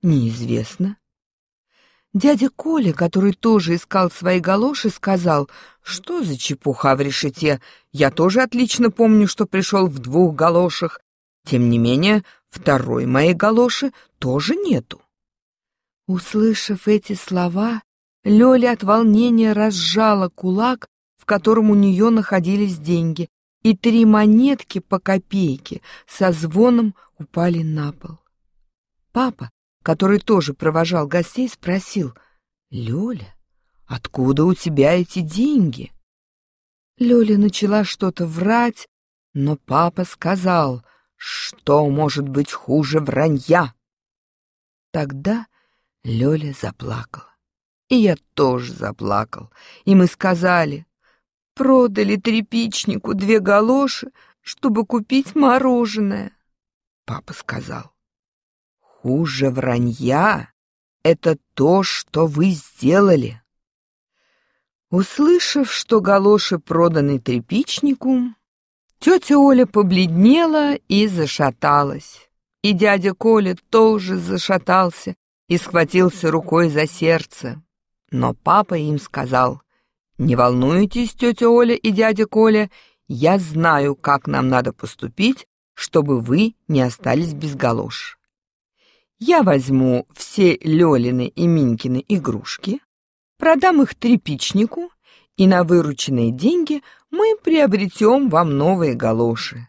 Неизвестно. Дядя Коля, который тоже искал свои галоши, сказал: что за чепуха в решете? Я тоже отлично помню, что пришел в 2 галошах. Тем не менее, второй моей галоши тоже нету. Услышав эти слова, Лёля от волнения разжала кулак, в котором у нее находились деньги, и 3 монетки по копейке со звоном упали на пол. Папа, который тоже провожал гостей, спросил: «Лёля, откуда у тебя эти деньги?» Лёля начала что-то врать, но папа сказал: «Что может быть хуже вранья?» Тогда Лёля заплакала. И я тоже заплакал. И мы сказали: продали тряпичнику 2 галоши, чтобы купить мороженое. Папа сказал: хуже вранья — это то, что вы сделали. Услышав, что галоши проданы тряпичнику, тетя Оля побледнела и зашаталась. И дядя Коля тоже зашатался и схватился рукой за сердце. Но папа им сказал: «Не волнуйтесь, тетя Оля и дядя Коля, я знаю, как нам надо поступить, чтобы вы не остались без галош. Я возьму все Лёлины и Минькины игрушки, продам их тряпичнику, и на вырученные деньги мы приобретем вам новые галоши».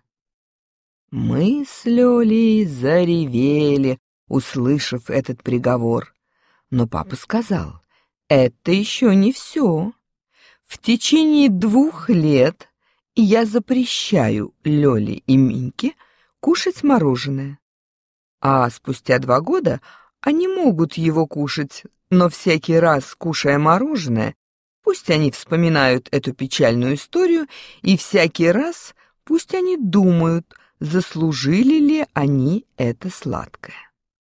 Мы с Лёлей заревели, услышав этот приговор. Но папа сказал: это еще не все. В течение 2 лет я запрещаю Лёле и Миньке кушать мороженое. А спустя 2 года они могут его кушать, но всякий раз, кушая мороженое, пусть они вспоминают эту печальную историю, и всякий раз пусть они думают, заслужили ли они это сладкое.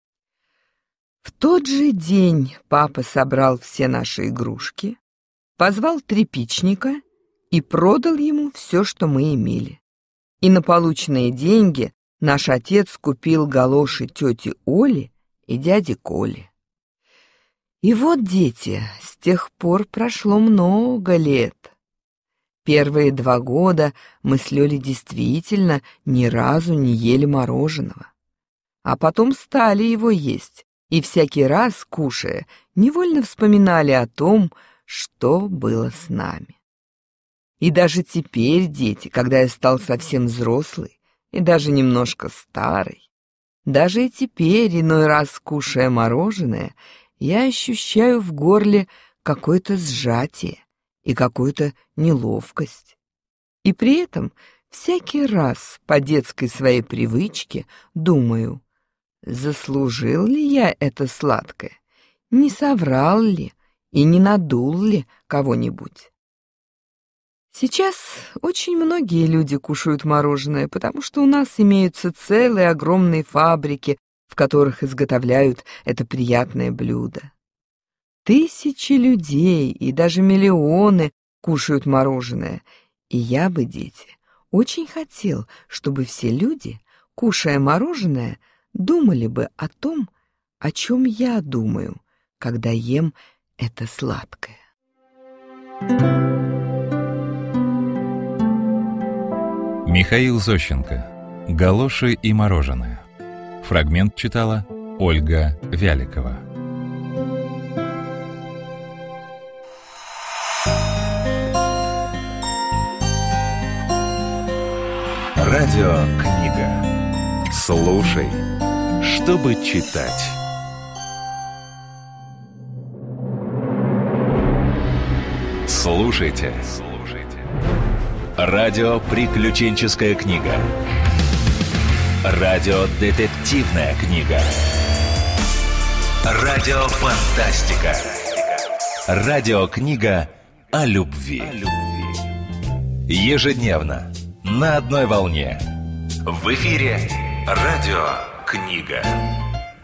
В тот же день папа собрал все наши игрушки, позвал тряпичника и продал ему все, что мы имели. И на полученные деньги наш отец купил галоши тети Оли и дяди Коли. И вот, дети, с тех пор прошло много лет. Первые 2 года мы с Лёлей действительно ни разу не ели мороженого. А потом стали его есть, и всякий раз, кушая, невольно вспоминали о том, что было с нами. И даже теперь, дети, когда я стал совсем взрослый и даже немножко старый, даже и теперь, иной раз кушая мороженое, я ощущаю в горле какое-то сжатие и какую-то неловкость. И при этом всякий раз по детской своей привычке думаю: заслужил ли я это сладкое, не соврал ли и не надул ли кого-нибудь. Сейчас очень многие люди кушают мороженое, потому что у нас имеются целые огромные фабрики, в которых изготовляют это приятное блюдо. Тысячи людей и даже миллионы кушают мороженое, и я бы, дети, очень хотел, чтобы все люди, кушая мороженое, думали бы о том, о чем я думаю, когда ем это сладкое. Михаил Зощенко. «Галоши и мороженое». Фрагмент читала Ольга Вяликова. Радиокнига. Слушай, чтобы читать. Слушайте. Радиоприключенческая книга. Радиодетективная книга. Радиофантастика. Радиокнига о любви. Ежедневно на одной волне. В эфире Радиокнига.